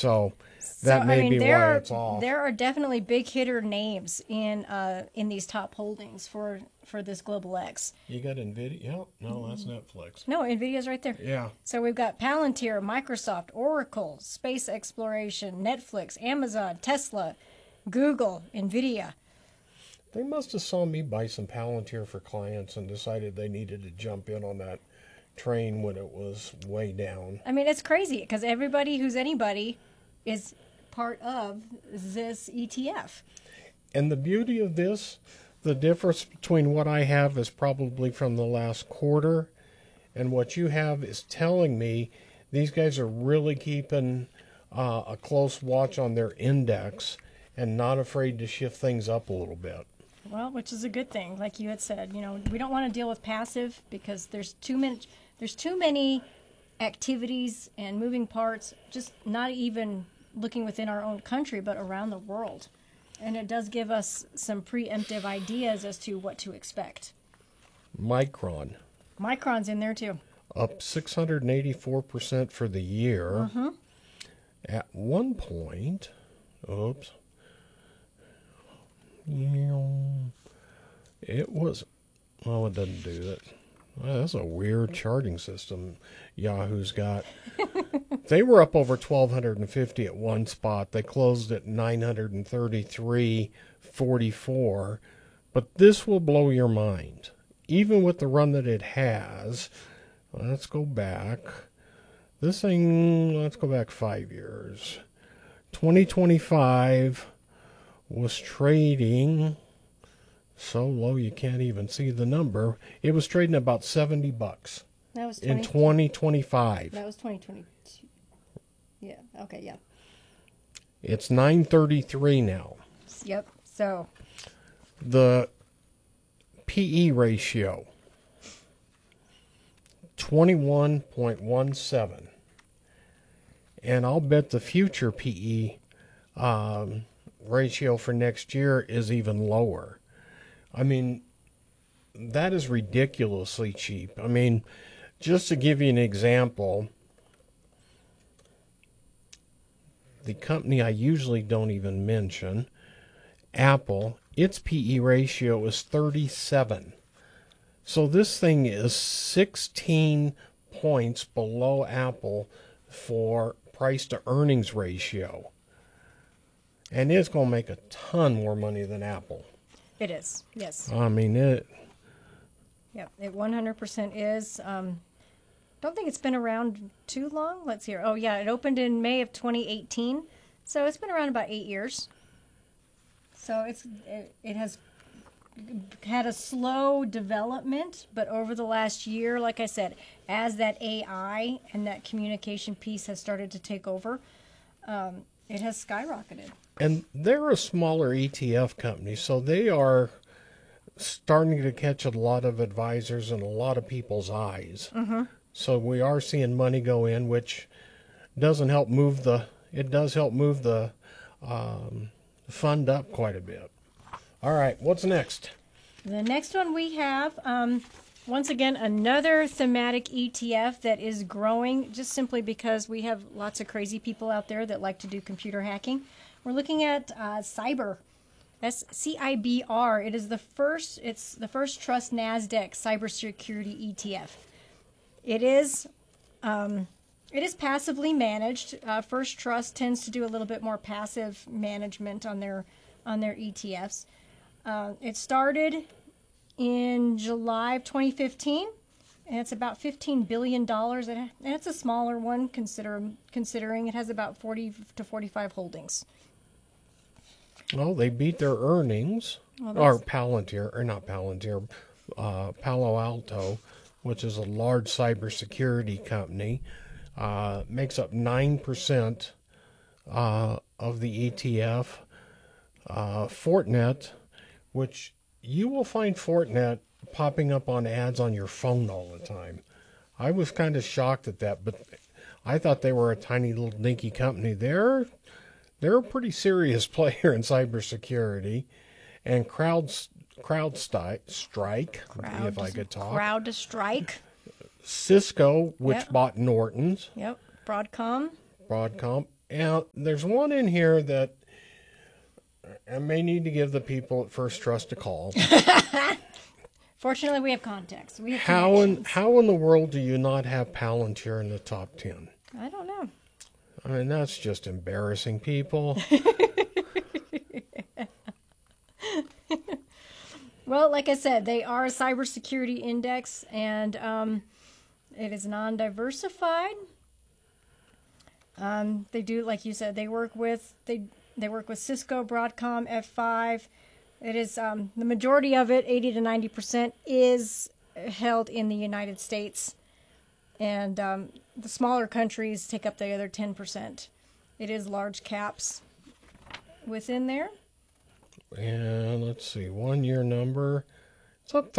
So that may be why it's off. There are definitely big hitter names in these top holdings for this Global X. You got NVIDIA? No, that's Netflix. No, NVIDIA's right there. Yeah. So we've got Palantir, Microsoft, Oracle, Space Exploration, Netflix, Amazon, Tesla, Google, NVIDIA. They must have saw me buy some Palantir for clients and decided they needed to jump in on that train when it was way down. I mean, it's crazy because everybody who's anybody is part of this ETF. And the beauty of this, the difference between what I have is probably from the last quarter, and what you have is telling me these guys are really keeping a close watch on their index and not afraid to shift things up a little bit. Well, which is a good thing. Like you had said, we don't want to deal with passive because there's too many activities and moving parts, just not even looking within our own country, but around the world. And it does give us some preemptive ideas as to what to expect. Micron's in there too. Up 684% for the year. Mm-hmm. At one point, it was, it doesn't do that. Well, that's a weird charting system Yahoo's got. They were up over 1,250 at one spot. They closed at 933.44. But this will blow your mind. Even with the run that it has, let's go back. Let's go back 5 years. 2025 was trading so low you can't even see the number. It was trading about $70. That was in 2025. That was 2022. Yeah. Okay. Yeah. It's 933 now. Yep. So the PE ratio 21.17, and I'll bet the future PE ratio for next year is even lower. I mean, that is ridiculously cheap. I mean, just to give you an example, the company I usually don't even mention, Apple, its PE ratio is 37. So this thing is 16 points below Apple for price to earnings ratio. And it's going to make a ton more money than Apple. It is, yes. I mean, it... Yep, it 100% is. Don't think it's been around too long. Let's hear. Oh, yeah, it opened in May of 2018. So it's been around about 8 years. So it has had a slow development, but over the last year, like I said, as that AI and that communication piece has started to take over, it has skyrocketed. And they're a smaller ETF company, so they are starting to catch a lot of advisors and a lot of people's eyes. Mm-hmm. So we are seeing money go in, which doesn't help move the. It does help move the fund up quite a bit. All right, what's next? The next one we have, once again, another thematic ETF that is growing just simply because we have lots of crazy people out there that like to do computer hacking. We're looking at Cyber. That's CIBR. It's the first trust NASDAQ cybersecurity ETF. It is passively managed. First Trust tends to do a little bit more passive management on their ETFs. It started in July of 2015, and it's about $15 billion. And it's a smaller one considering it has about 40 to 45 holdings. Well, they beat their earnings, or Palantir, or not Palantir, Palo Alto, which is a large cybersecurity company, makes up 9% of the ETF. Fortinet, which you will find Fortinet popping up on ads on your phone all the time. I was kind of shocked at that, but I thought they were a tiny little dinky company. They're a pretty serious player in cybersecurity. And CrowdStrike, if I could talk. CrowdStrike. Cisco, which bought Norton's. Yep. Broadcom. And there's one in here that I may need to give the people at First Trust a call. Fortunately, we have contacts. We have How connections. in the world do you not have Palantir in the top 10? I don't know. I mean, that's just embarrassing, people. Well, like I said, they are a cybersecurity index, and it is non-diversified. They do, like you said, they work with Cisco, Broadcom, F5. It is the majority of it, 80 to 90%, is held in the United States, and the smaller countries take up the other 10%. It is large caps within there. And let's see, 1 year number, it's up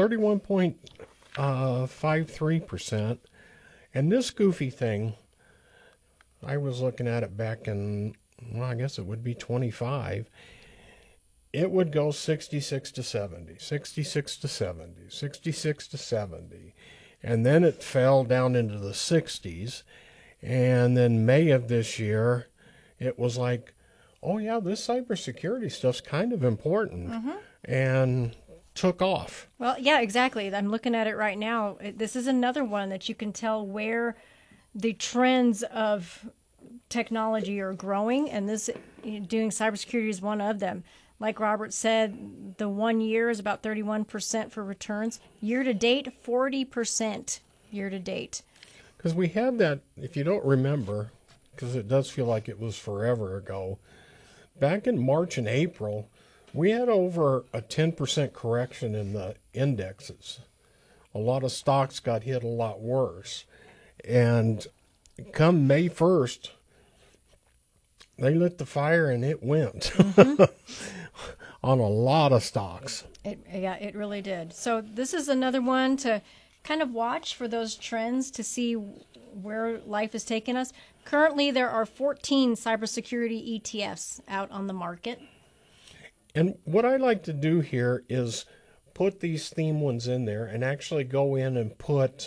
31.53%. And this goofy thing, I was looking at it back in, well, I guess it would be 25. It would go 66 to 70, 66 to 70, 66 to 70. And then it fell down into the 60s. And then May of this year, it was like, oh yeah, this cybersecurity stuff's kind of important, and took off. Well, yeah, exactly. I'm looking at it right now. This is another one that you can tell where the trends of technology are growing, and this doing cybersecurity is one of them. Like Robert said, the 1 year is about 31% for returns. Year to date, 40% year to date. Because we had that, if you don't remember, because it does feel like it was forever ago, back in March and April, we had over a 10% correction in the indexes. A lot of stocks got hit a lot worse. And come May 1st, they lit the fire and it went on a lot of stocks. It really did. So this is another one to kind of watch for those trends to see where life is taking us. Currently, there are 14 cybersecurity ETFs out on the market. And what I like to do here is put these theme ones in there and actually go in and put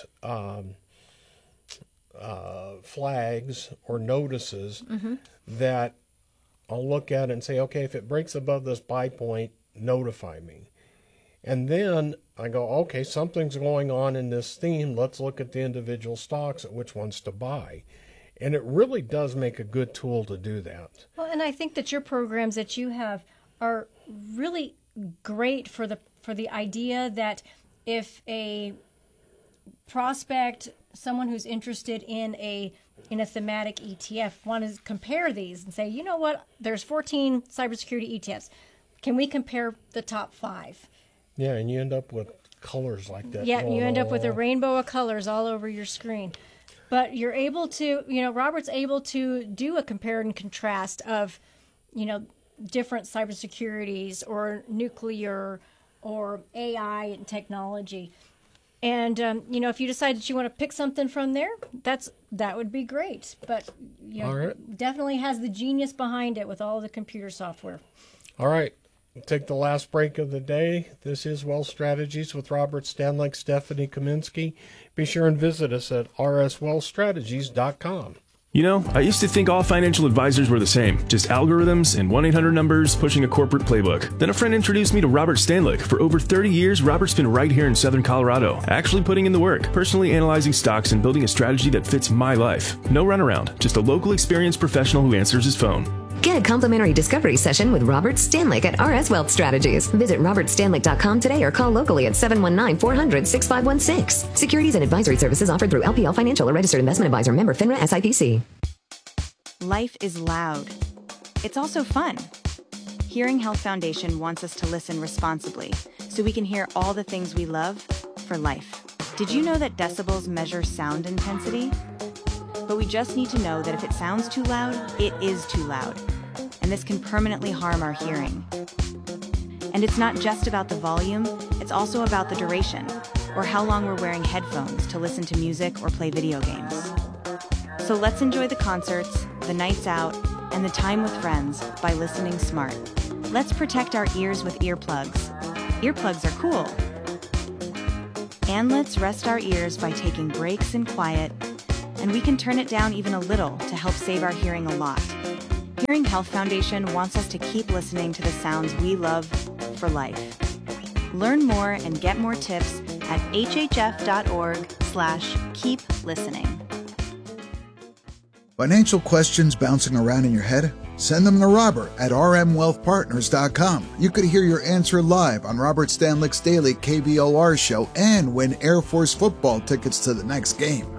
flags or notices that I'll look at and say, okay, if it breaks above this buy point, notify me. And then I go, okay, something's going on in this theme. Let's look at the individual stocks and which ones to buy. And it really does make a good tool to do that. Well, and I think that your programs that you have are really great for the idea that if a prospect, someone who's interested in a thematic ETF, want to compare these and say, you know what, there's 14 cybersecurity ETFs. Can we compare the top 5? Yeah, and you end up with colors like that. Yeah, you end up with a rainbow of colors all over your screen. But you're able to, Robert's able to do a compare and contrast of, different cybersecurities or nuclear or AI and technology. And, if you decide that you want to pick something from there, that would be great. But, All right. Definitely has the genius behind it with all the computer software. All right. We'll take the last break of the day. This is Wealth Strategies with Robert Stanley, Stephanie Kaminsky. Be sure and visit us at rswealthstrategies.com. You know, I used to think all financial advisors were the same, just algorithms and 1-800 numbers pushing a corporate playbook. Then a friend introduced me to Robert Stanley. For over 30 years, Robert's been right here in Southern Colorado, actually putting in the work, personally analyzing stocks and building a strategy that fits my life. No runaround, just a local experienced professional who answers his phone. Get a complimentary discovery session with Robert Stanley at RS Wealth Strategies. Visit robertstanley.com today or call locally at 719-400-6516. Securities and advisory services offered through LPL Financial, a registered investment advisor, member FINRA SIPC. Life is loud. It's also fun. Hearing Health Foundation wants us to listen responsibly so we can hear all the things we love for life. Did you know that decibels measure sound intensity? But we just need to know that if it sounds too loud, it is too loud. And this can permanently harm our hearing. And it's not just about the volume, it's also about the duration, or how long we're wearing headphones to listen to music or play video games. So let's enjoy the concerts, the nights out, and the time with friends by listening smart. Let's protect our ears with earplugs. Earplugs are cool. And let's rest our ears by taking breaks in quiet, and we can turn it down even a little to help save our hearing a lot. Hearing Health Foundation wants us to keep listening to the sounds we love for life. Learn more and get more tips at hhf.org/keep listening. Financial questions bouncing around in your head? Send them to Robert at rmwealthpartners.com. You could hear your answer live on Robert Stanley's daily KVOR show and win Air Force football tickets to the next game.